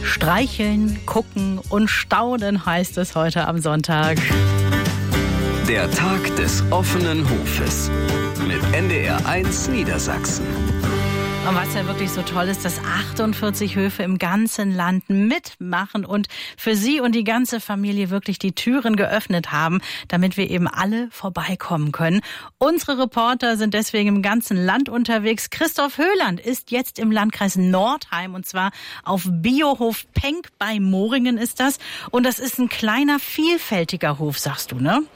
Streicheln, gucken und staunen heißt es heute am Sonntag. Der Tag des offenen Hofes mit NDR1 Niedersachsen. Und was ja wirklich so toll ist, dass 48 Höfe im ganzen Land mitmachen und für Sie und die ganze Familie wirklich die Türen geöffnet haben, damit wir eben alle vorbeikommen können. Unsere Reporter sind deswegen im ganzen Land unterwegs. Christoph Höhland ist jetzt im Landkreis Nordheim und zwar auf Biohof Penck bei Moringen ist das. Und das ist ein kleiner, vielfältiger Hof, sagst du, ne?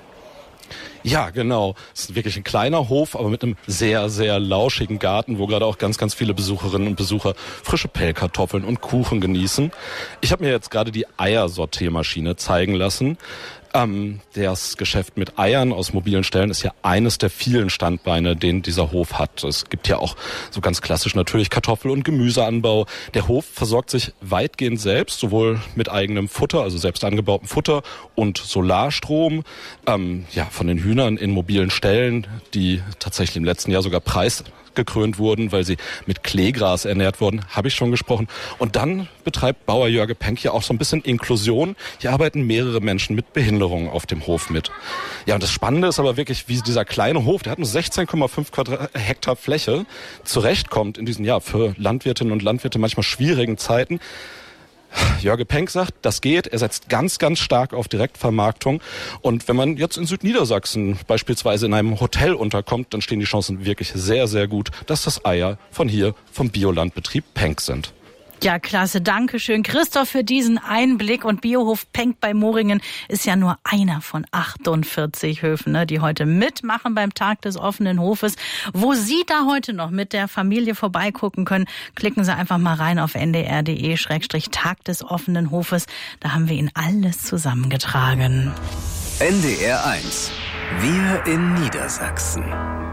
Ja, genau. Es ist wirklich ein kleiner Hof, aber mit einem sehr, sehr lauschigen Garten, wo gerade auch ganz, ganz viele Besucherinnen und Besucher frische Pellkartoffeln und Kuchen genießen. Ich habe mir jetzt gerade die Eiersortiermaschine zeigen lassen. Das Geschäft mit Eiern aus mobilen Ställen ist ja eines der vielen Standbeine, den dieser Hof hat. Es gibt ja auch so ganz klassisch natürlich Kartoffel- und Gemüseanbau. Der Hof versorgt sich weitgehend selbst, sowohl mit eigenem Futter, also selbst angebautem Futter und Solarstrom, von den Hühnern in mobilen Ställen, die tatsächlich im letzten Jahr sogar preisgekrönt wurden, weil sie mit Kleegras ernährt wurden, habe ich schon gesprochen. Und dann betreibt Bauer Jörge Penck hier auch so ein bisschen Inklusion. Hier arbeiten mehrere Menschen mit Behinderungen auf dem Hof mit. Ja, und das Spannende ist aber wirklich, wie dieser kleine Hof, der hat nur 16,5 Hektar Fläche, zurechtkommt in diesen, für Landwirtinnen und Landwirte manchmal schwierigen Zeiten. Jörge Penck sagt, das geht. Er setzt ganz, ganz stark auf Direktvermarktung. Und wenn man jetzt in Südniedersachsen beispielsweise in einem Hotel unterkommt, dann stehen die Chancen wirklich sehr, sehr gut, dass das Eier von hier, vom Biolandbetrieb Penck sind. Ja, klasse. Dankeschön, Christoph, für diesen Einblick. Und Biohof Penck bei Moringen ist ja nur einer von 48 Höfen, die heute mitmachen beim Tag des offenen Hofes. Wo Sie da heute noch mit der Familie vorbeigucken können, klicken Sie einfach mal rein auf ndr.de/Tag des offenen Hofes. Da haben wir Ihnen alles zusammengetragen. NDR1. Wir in Niedersachsen.